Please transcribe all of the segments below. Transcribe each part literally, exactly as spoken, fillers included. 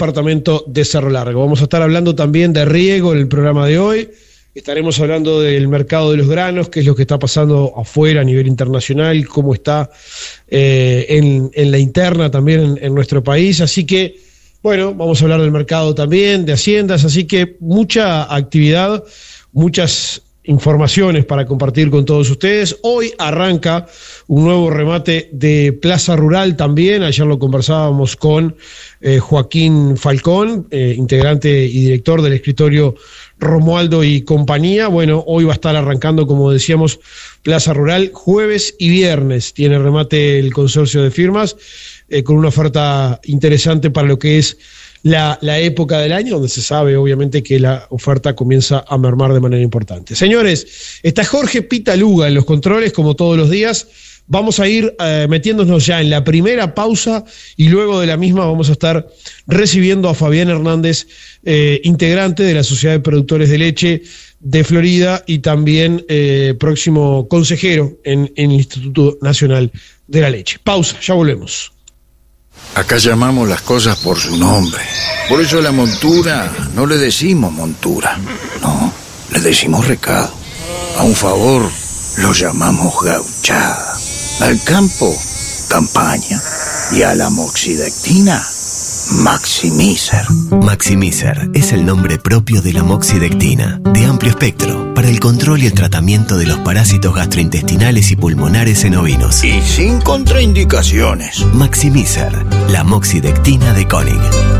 departamento de Cerro Largo. Vamos a estar hablando también de riego en el programa de hoy. Estaremos hablando del mercado de los granos, qué es lo que está pasando afuera a nivel internacional, cómo está eh, en, en la interna también en, en nuestro país. Así que, bueno, vamos a hablar del mercado también, de haciendas, así que mucha actividad, muchas informaciones para compartir con todos ustedes. Hoy arranca un nuevo remate de Plaza Rural también. Ayer lo conversábamos con eh, Joaquín Falcón, eh, integrante y director del escritorio Romualdo y compañía. Bueno, hoy va a estar arrancando, como decíamos, Plaza Rural, jueves y viernes. Tiene remate el consorcio de firmas, eh, con una oferta interesante para lo que es La, la época del año, donde se sabe obviamente que la oferta comienza a mermar de manera importante. Señores, está Jorge Pitaluga en los controles, como todos los días. Vamos a ir eh, metiéndonos ya en la primera pausa y luego de la misma vamos a estar recibiendo a Fabián Hernández, eh, integrante de la Sociedad de Productores de Leche de Florida y también eh, próximo consejero en, en el Instituto Nacional de la Leche. Pausa, ya volvemos. Acá llamamos las cosas por su nombre. Por eso a la montura no le decimos montura. No, le decimos recado. A un favor lo llamamos gauchada. Al campo, campaña. Y a la moxidectina, Maximizer. Maximizer es el nombre propio de la moxidectina, de amplio espectro, para el control y el tratamiento de los parásitos gastrointestinales y pulmonares en ovinos. Y sin contraindicaciones. Maximizer, la moxidectina de Koenig.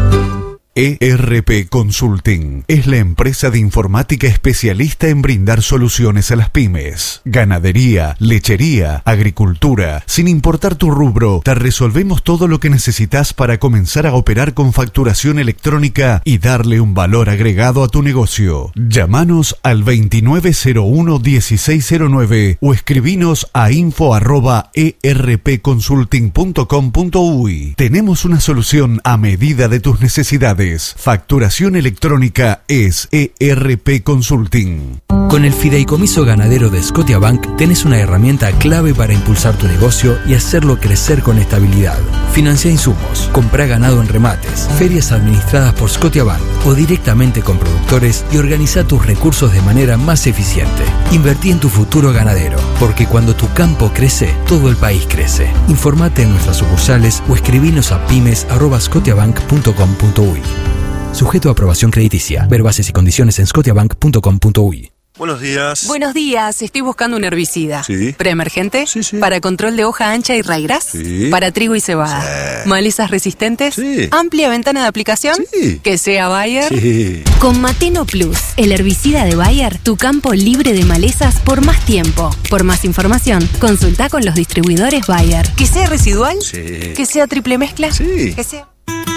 E R P Consulting es la empresa de informática especialista en brindar soluciones a las pymes. Ganadería, lechería, agricultura, sin importar tu rubro, te resolvemos todo lo que necesitas para comenzar a operar con facturación electrónica y darle un valor agregado a tu negocio. Llámanos al veintinueve cero uno dieciséis cero nueve o escribinos a info arroba erpconsulting punto com punto uy. Tenemos una solución a medida de tus necesidades. Facturación electrónica es E R P Consulting. Con el Fideicomiso Ganadero de Scotiabank tenés una herramienta clave para impulsar tu negocio y hacerlo crecer con estabilidad. Financia insumos, compra ganado en remates, ferias administradas por Scotiabank o directamente con productores y organiza tus recursos de manera más eficiente. Invertí en tu futuro ganadero, porque cuando tu campo crece, todo el país crece. Informate en nuestras sucursales o escribinos a pymes arroba scotiabank punto com punto uy. Sujeto a aprobación crediticia. Ver bases y condiciones en scotiabank punto com punto uy. Buenos días. Buenos días, estoy buscando un herbicida. Sí. ¿Preemergente? Sí, sí. ¿Para control de hoja ancha y raigras? Sí. ¿Para trigo y cebada? Sí. ¿Malezas resistentes? Sí. ¿Amplia ventana de aplicación? Sí. ¿Que sea Bayer? Sí. Con Mateno Plus, el herbicida de Bayer, tu campo libre de malezas por más tiempo. Por más información, consulta con los distribuidores Bayer. ¿Que sea residual? Sí. ¿Que sea triple mezcla? Sí. ¿Que sea...?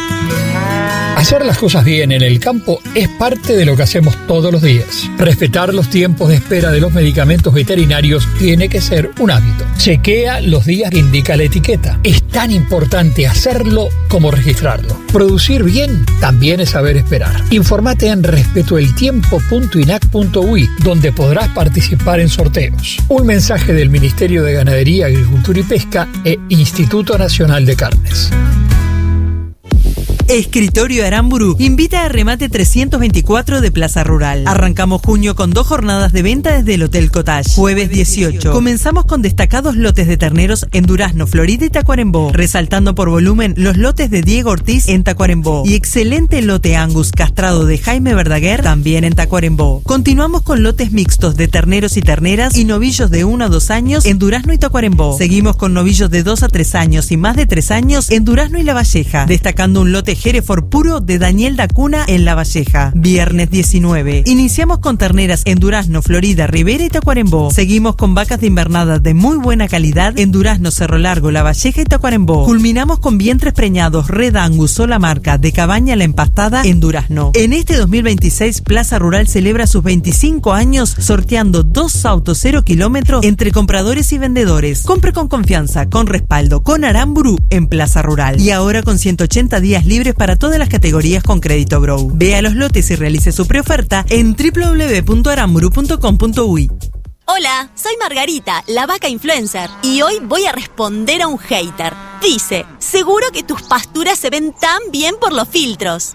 Hacer las cosas bien en el campo es parte de lo que hacemos todos los días. Respetar los tiempos de espera de los medicamentos veterinarios tiene que ser un hábito. Chequea los días que indica la etiqueta. Es tan importante hacerlo como registrarlo. Producir bien también es saber esperar. Informate en respetoeltiempo punto inac punto uy, donde podrás participar en sorteos. Un mensaje del Ministerio de Ganadería, Agricultura y Pesca e Instituto Nacional de Carnes. Escritorio Aramburu invita a remate trescientos veinticuatro de Plaza Rural. Arrancamos junio con dos jornadas de venta desde el Hotel Cottage. Jueves dieciocho. Comenzamos con destacados lotes de terneros en Durazno, Florida y Tacuarembó, resaltando por volumen los lotes de Diego Ortiz en Tacuarembó y excelente lote Angus castrado de Jaime Verdaguer también en Tacuarembó. Continuamos con lotes mixtos de terneros y terneras y novillos de uno a dos años en Durazno y Tacuarembó. Seguimos con novillos de dos a tres años y más de tres años en Durazno y La Valleja, destacando un lote Hereford puro de Daniel Dacuna en La Valleja. Viernes diecinueve. Iniciamos con terneras en Durazno, Florida, Rivera y Tacuarembó. Seguimos con vacas de invernada de muy buena calidad en Durazno, Cerro Largo, La Valleja y Tacuarembó. Culminamos con vientres preñados Red Angus, sola marca, de Cabaña La Empastada en Durazno. En este dos mil veintiséis, Plaza Rural celebra sus veinticinco años sorteando dos autos cero kilómetros entre compradores y vendedores. Compre con confianza, con respaldo, con Aramburu en Plaza Rural. Y ahora con ciento ochenta días libres para todas las categorías con crédito Grow. Vea los lotes y realice su preoferta en doble u doble u doble u punto aramburu punto com punto uy. Hola, soy Margarita, la vaca influencer, y hoy voy a responder a un hater. Dice, seguro que tus pasturas se ven tan bien por los filtros.